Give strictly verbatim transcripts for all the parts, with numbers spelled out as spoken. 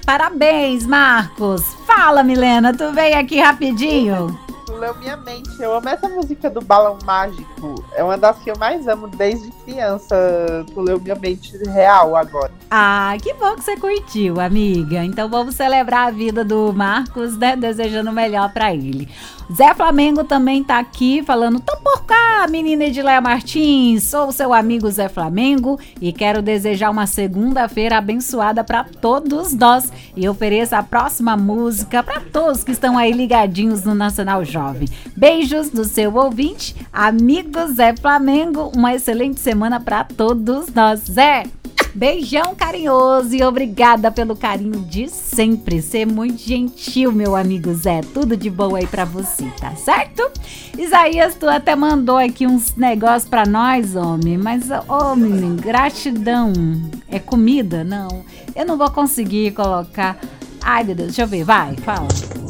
Parabéns, Marcos. Fala, Milena, tu veio aqui rapidinho? Leu minha mente. Eu amo essa música do Balão Mágico. É uma das que eu mais amo desde criança. Tu leu minha mente real agora. Ah, que bom que você curtiu, amiga. Então vamos celebrar a vida do Marcos, né? Desejando o melhor pra ele. Zé Flamengo também tá aqui falando: tô por cá, menina Edileia Martins. Sou seu amigo Zé Flamengo e quero desejar uma segunda-feira abençoada pra todos nós. E ofereço a próxima música pra todos que estão aí ligadinhos no Nacional Jovem. Beijos do seu ouvinte, amigo Zé Flamengo. Uma excelente semana pra todos nós, Zé. Beijão carinhoso e obrigada pelo carinho de sempre. Ser muito gentil, meu amigo Zé. Tudo de bom aí pra você, tá certo? Isaías, tu até mandou aqui uns negócios pra nós, homem. Mas, ô, menino, gratidão. É comida? Não. Eu não vou conseguir colocar. Ai, meu Deus, deixa eu ver. Vai, fala.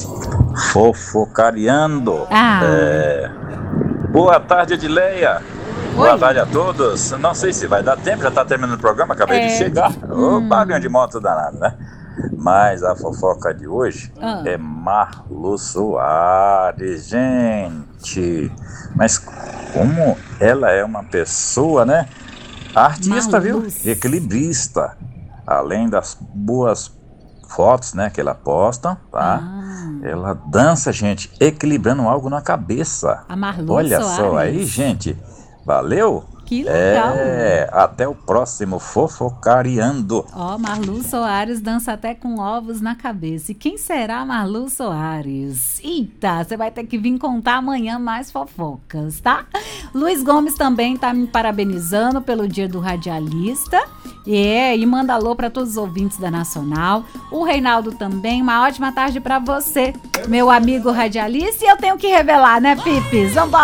Fofocariando. Ah. É... Boa tarde, Edileia. Oi. Boa tarde a todos. Não sei se vai dar tempo, já tá terminando o programa, acabei É. de chegar. Ô, Hum. barulho de moto danado, né? Mas a fofoca de hoje Ah. é Marlu Soares, gente. Mas como ela é uma pessoa, né? Artista, Marlu. viu? Equilibrista. Além das boas fotos, né, que ela posta, tá? Ah. Ela dança, gente, equilibrando algo na cabeça. A Marlu Olha Soares. só aí, gente. Valeu? Que legal. É, até o próximo Fofocariando. Ó, Marlu Soares dança até com ovos na cabeça. E quem será Marlu Soares? Eita, você vai ter que vir contar amanhã mais fofocas, tá? Luiz Gomes também tá me parabenizando pelo dia do radialista. É, e manda alô para todos os ouvintes da Nacional. O Reinaldo também, uma ótima tarde para você, meu amigo radialista. E eu tenho que revelar, né, Pipes? Vambora!